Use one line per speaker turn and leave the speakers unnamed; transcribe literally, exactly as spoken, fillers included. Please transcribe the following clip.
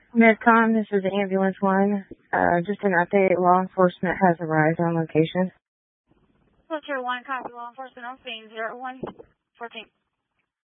Medcom, this is Ambulance one. Uh, just an update. Law enforcement has arrived on location.
Filter one, copy law enforcement on scene, zero one fourteen.